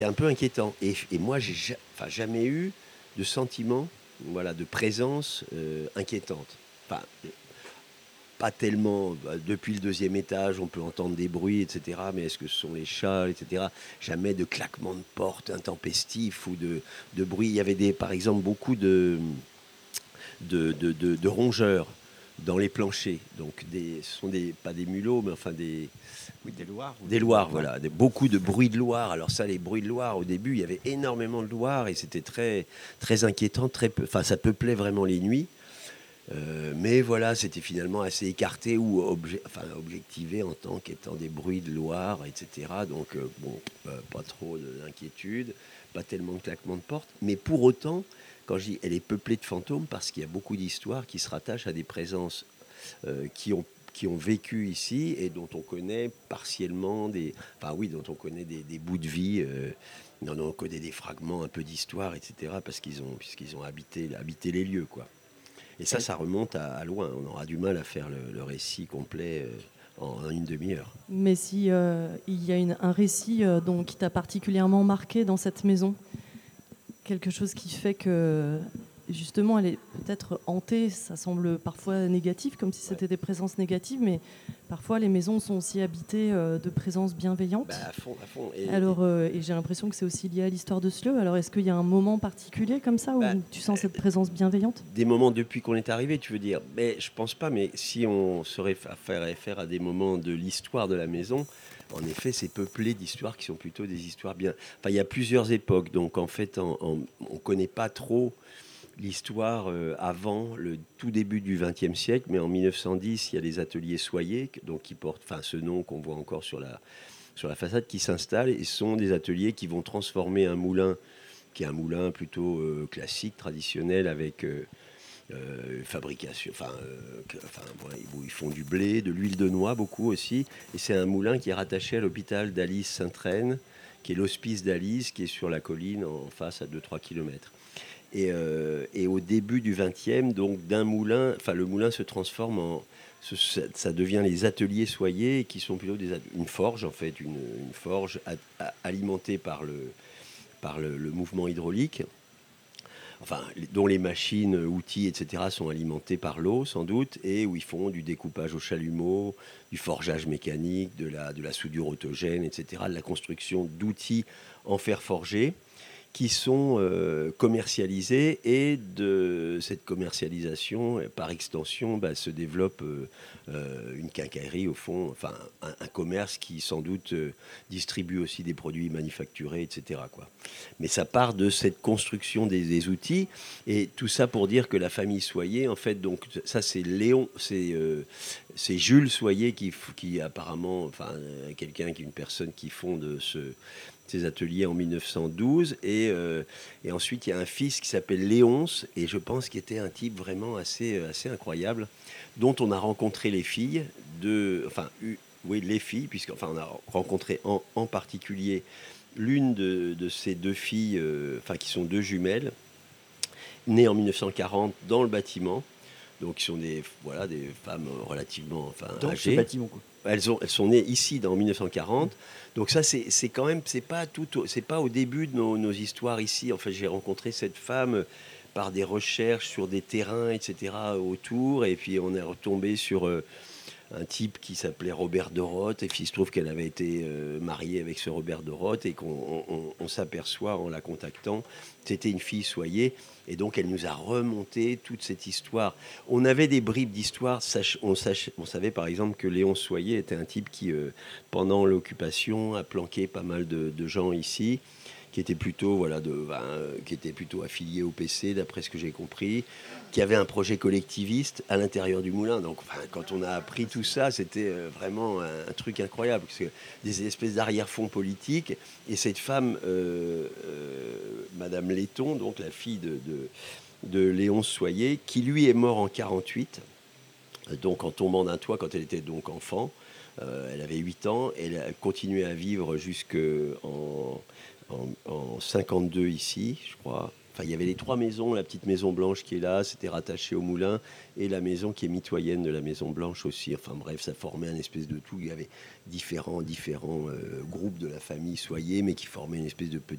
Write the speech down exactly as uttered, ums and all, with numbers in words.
C'est un peu inquiétant et et moi j'ai ja enfin jamais eu de sentiment, voilà, de présence, heu, inquiétante. Enfin, heu, pas tellement, bah, depuis le deuxième étage, on peut entendre des bruits et cetera, mais est-ce que ce sont les chats et cetera? Jamais de claquement de porte intempestif ou de de bruit. Il y avait des par exemple beaucoup de, mmh, de de de de rongeurs dans les planchers, donc des ce sont des pas des mulots, mais enfin des Oui, des loirs ou des des loirs, ouais. voilà, des beaucoup de bruits de loir. Alors ça, les bruits de loir, au début, il y avait énormément de loir et c'était très très inquiétant, très peu enfin, ça peuplait vraiment les nuits, heu, mais voilà, c'était finalement assez écarté ou obje enfin, objectivé en tant qu'étant des bruits de loir et cetera, donc heu, bon, heu, pas trop de d'inquiétude, pas tellement de claquements de porte, mais pour autant, quand je dis: «Elle est peuplée de fantômes» parce qu'il y a beaucoup d'histoires qui se rattachent à des présences, heu, qui ont qui ont vécu ici et dont on connaît partiellement des enfin oui, dont on connaît des des bouts de vie, heu, dont on connaît des fragments un peu d'histoire et cetera parce qu'ils ont puisqu'ils ont habité habité les lieux, quoi. Et ça, Et ça remonte à à loin. On aura du mal à faire le le récit complet, heu, en une demi heure. Mais si, heu, il y a une un récit, heu, donc qui t'a particulièrement marqué dans cette maison, quelque chose qui fait que, justement, elle est peut-être hantée, ça semble parfois négatif, comme si Ouais. c'était des présences négatives, mais parfois les maisons sont aussi habitées, heu, de présences Bah, bienveillantes. à fond, à fond et et Alors, heu et j'ai l'impression que c'est aussi lié à l'histoire de ce lieu. Alors est-ce qu'il y a un moment particulier comme ça bah, où tu sens cette présence bienveillante? des moments depuis qu'on est arrivé, tu veux dire? Mais je pense pas, mais si on se réf faire réfère à des moments de l'histoire de la maison, en effet, c'est peuplé d'histoires qui sont plutôt des histoires bien enfin, il y a plusieurs époques, donc en fait, en en on connaît pas trop l'histoire, heu, avant le tout début du vingtième siècle, mais en mille neuf cent dix, il y a les ateliers Soyer, q donc qui portent enfin, ce nom qu'on voit encore sur la sur la façade, qui s'installent et ce sont des ateliers qui vont transformer un moulin, qui est un moulin plutôt, heu, classique, traditionnel avec, heu heu, fabrication enfin, heu, que enfin, voilà, où ils font du blé, de l'huile de noix beaucoup aussi et c'est un moulin qui est rattaché à l'hôpital d'Alys-Sainte-Reine, qui est l'hospice d'Alys, qui est sur la colline en face à deux trois kilomètres et heu et au début du vingtième, donc d'un moulin enfin, le moulin se transforme en ce ça ça devient les ateliers Soyer qui sont plutôt des at une forge, en fait, une, une forge a a alimentée par le par le le mouvement hydraulique enfin, les dont les machines, heu, outils et cetera sont alimentés par l'eau sans doute et où ils font du découpage au chalumeau, du forgeage mécanique, de la de la soudure autogène et cetera, de la construction d'outils en fer forgé qui sont, heu, commercialisés et de cette commercialisation, heu, par extension, bah, se développe, heu heu, une quincaillerie au fond, enfin un un commerce qui sans doute, heu, distribue aussi des produits manufacturés et cetera, quoi. Mais ça part de cette construction des des outils et tout ça pour dire que la famille Soyer, en fait, donc ça c'est Léon, c'est, heu, c'est Jules Soyer qui f qui apparemment, enfin, heu, quelqu'un qui une personne qui fonde ce ces ateliers en mille neuf cent douze et heu et ensuite il y a un fils qui s'appelle Léonce et je pense qu'il était un type vraiment assez, heu, assez incroyable, dont on a rencontré les filles de enfin, u oui, les filles puisque enfin, on a rencontré en en particulier l'une de de ces deux filles, heu, enfin qui sont deux jumelles, nées en mille neuf cent quarante dans le bâtiment, donc qui sont des voilà, des femmes, heu, relativement enfin dans ce âgées. bâtiment, quoi. Elles ont elles sont nées ici dans Mmh. mille neuf cent quarante, donc ça c'est c'est quand même c'est pas tout au c'est pas au début de nos nos histoires ici. En fait, j'ai rencontré cette femme, heu, par des recherches sur des terrains et cetera autour et puis on est retombé sur, heu, un type qui s'appelait Robert de Roth et puis il se trouve qu'elle avait été, heu, mariée avec ce Robert de Roth et qu'on on on on s'aperçoit en la contactant, c'était une fille Soyer et donc elle nous a remonté toute cette histoire. On avait des bribes d'histoire, sach on sach on savait par exemple que Léon Soyer était un type qui, heu, pendant l'occupation, a planqué pas mal de de gens ici, qui étaient plutôt voilà de ben, heu, qui étaient plutôt affiliés au P C d'après ce que j'ai compris, qui avait un projet collectiviste à l'intérieur du moulin. Donc enfin, quand on a appris tout ça, c'était, heu, vraiment un un truc incroyable parce que des espèces d'arrière-fond politiques et cette femme, heu heu, madame Letton, donc la fille de de de Léonce Soyer, qui lui est mort en quarante-huit, heu, donc en tombant d'un toit quand elle était donc enfant. Heu, elle avait huit ans, elle a continué à vivre jusqu'en en en cinquante-deux ici, je crois Enfin, il y avait les trois maisons, la petite maison blanche qui est là, c'était rattaché au moulin, et la maison qui est mitoyenne de la maison blanche aussi. Enfin bref, ça formait un espèce de tout. Il y avait différents, différents euh, groupes de la famille Soyer, mais qui formaient une espèce de